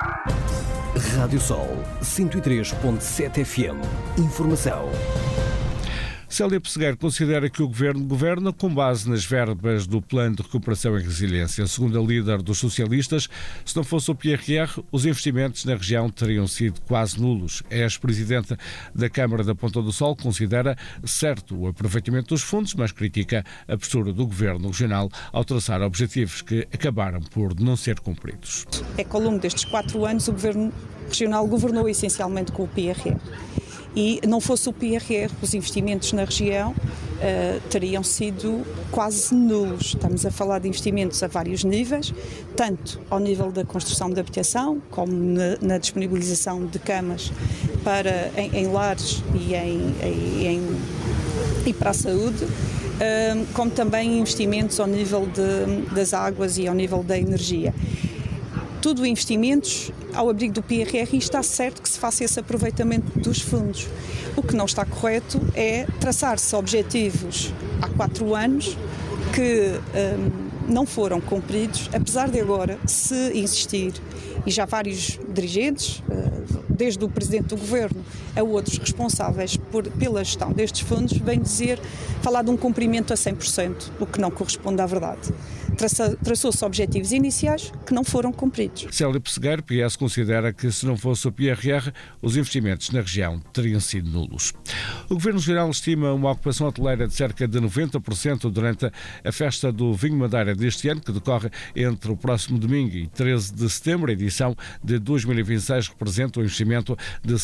Rádio Sol 103.7 FM. Informação. Célia Pessegueiro considera que o Governo governa com base nas verbas do Plano de Recuperação e Resiliência. Segundo a líder dos socialistas, se não fosse o PRR, os investimentos na região teriam sido quase nulos. A ex-presidenta da Câmara da Ponta do Sol considera certo o aproveitamento dos fundos, mas critica a postura do Governo regional ao traçar objetivos que acabaram por não ser cumpridos. É que ao longo destes 4 anos o Governo regional governou essencialmente com o PRR. E não fosse o PRR, os investimentos na região teriam sido quase nulos. Estamos a falar de investimentos a vários níveis, tanto ao nível da construção de habitação, como na disponibilização de camas em lares e para a saúde, como também investimentos ao nível das águas e ao nível da energia. Tudo investimentos ao abrigo do PRR, e está certo que se faça esse aproveitamento dos fundos. O que não está correto é traçar-se objetivos há 4 anos que não foram cumpridos, apesar de agora se insistir, e já vários dirigentes, desde o Presidente do Governo a outros responsáveis pela gestão destes fundos, vêm falar de um cumprimento a 100%, o que não corresponde à verdade. Traçou-se objetivos iniciais que não foram cumpridos. Célia Pessegueiro, PS, considera que se não fosse o PRR, os investimentos na região teriam sido nulos. O Governo Geral estima uma ocupação hoteleira de cerca de 90% durante a festa do Vinho Madeira deste ano, que decorre entre o próximo domingo e 13 de setembro. A edição de 2026 representa um investimento de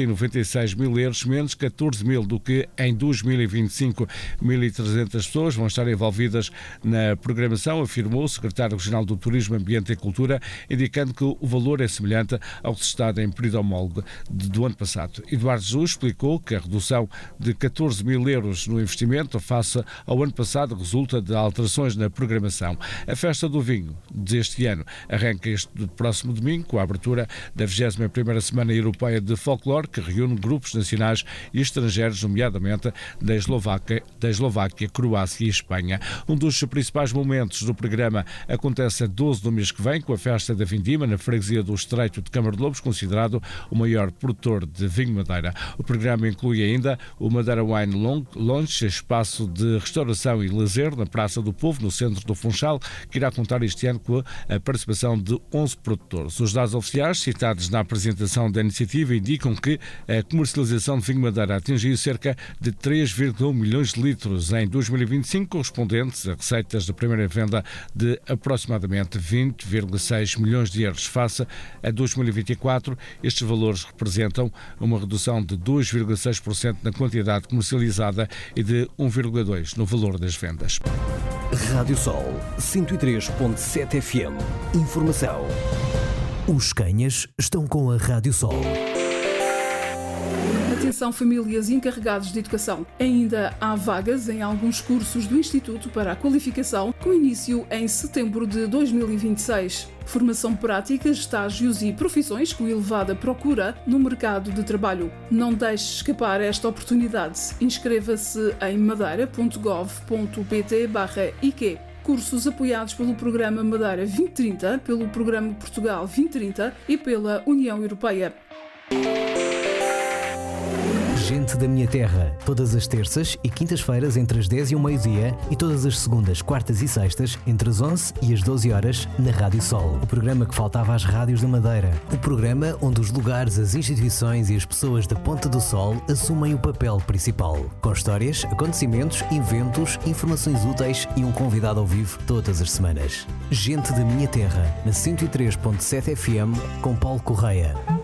196 mil euros, menos 14 mil do que em 2025. 1.300 pessoas vão estar envolvidas na programação, afirmou o secretário regional do Turismo, Ambiente e Cultura, indicando que o valor é semelhante ao registado em período homólogo do ano passado. Eduardo Jesus explicou que a redução de 14 mil euros no investimento face ao ano passado resulta de alterações na programação. A festa do vinho deste ano arranca este próximo domingo com a abertura da 21ª Semana Europeia de Folclore, que reúne grupos nacionais e estrangeiros, nomeadamente da Eslováquia, Croácia e Espanha. Um dos principais momentos do programa acontece a 12 do mês que vem, com a festa da Vindima, na freguesia do Estreito de Câmara de Lobos, considerado o maior produtor de vinho Madeira. O programa inclui ainda o Madeira Wine Lounge, espaço de restauração e lazer na Praça do Povo, no centro do Funchal, que irá contar este ano com a participação de 11 produtores. Os dados oficiais citados na apresentação da iniciativa indicam que a comercialização de vinho Madeira atingiu cerca de 3,1 milhões de litros em 2025, correspondentes a receitas da primeira venda de aproximadamente 20,6 milhões de euros. Face a 2024, estes valores representam uma redução de 2,6% na quantidade comercializada e de 1,2% no valor das vendas. Rádio Sol 103.7 FM. Informação. Os Canhas estão com a Rádio Sol. Atenção, famílias e encarregados de educação. Ainda há vagas em alguns cursos do Instituto para a Qualificação, com início em setembro de 2026. Formação prática, estágios e profissões com elevada procura no mercado de trabalho. Não deixe escapar esta oportunidade. Inscreva-se em madeira.gov.pt/IQ. Cursos apoiados pelo Programa Madeira 2030, pelo Programa Portugal 2030 e pela União Europeia. Gente da Minha Terra, todas as terças e quintas-feiras entre as 10 e o meio-dia e todas as segundas, quartas e sextas entre as 11 e as 12 horas na Rádio Sol. O programa que faltava às rádios da Madeira. O programa onde os lugares, as instituições e as pessoas da Ponta do Sol assumem o papel principal. Com histórias, acontecimentos, eventos, informações úteis e um convidado ao vivo todas as semanas. Gente da Minha Terra, na 103.7 FM com Paulo Correia.